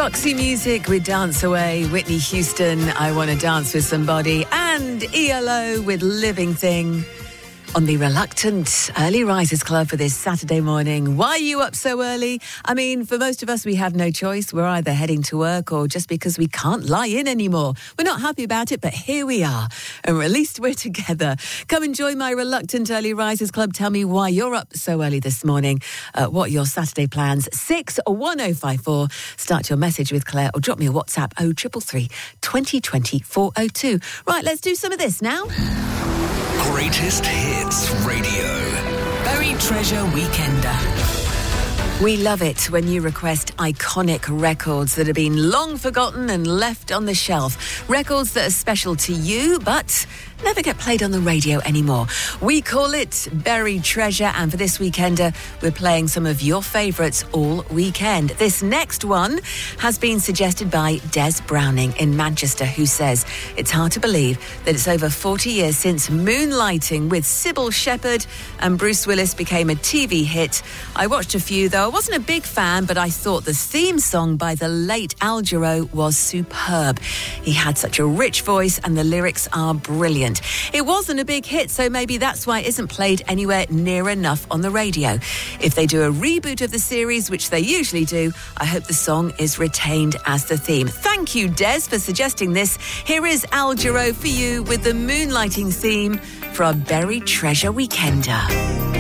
Roxy Music with Dance Away, Whitney Houston, I Want to Dance with Somebody, and ELO with Living Thing on the Reluctant Early Risers Club for this Saturday morning. Why are you up so early? I mean, for most of us, we have no choice. We're either heading to work or just because we can't lie in anymore. We're not happy about it, but here we are. And at least we're together. Come and join my Reluctant Early Risers Club. Tell me why you're up so early this morning. What are your Saturday plans? 61054. Start your message with Claire or drop me a WhatsApp 0333 2020 402. Right, let's do some of this now. Greatest Hits Radio. Buried Treasure Weekender. We love it when you request iconic records that have been long forgotten and left on the shelf. Records that are special to you, but never get played on the radio anymore. We call it Buried Treasure, and for this weekender, we're playing some of your favourites all weekend. This next one has been suggested by Des Browning in Manchester, who says, it's hard to believe that it's over 40 years since Moonlighting with Sybil Shepherd and Bruce Willis became a TV hit. I watched a few, though I wasn't a big fan, but I thought the theme song by the late Al Jarreau was superb. He had such a rich voice and the lyrics are brilliant. It wasn't a big hit, so maybe that's why it isn't played anywhere near enough on the radio. If they do a reboot of the series, which they usually do, I hope the song is retained as the theme. Thank you, Des, for suggesting this. Here is Al Jarreau for you with the Moonlighting theme for our Buried Treasure Weekender.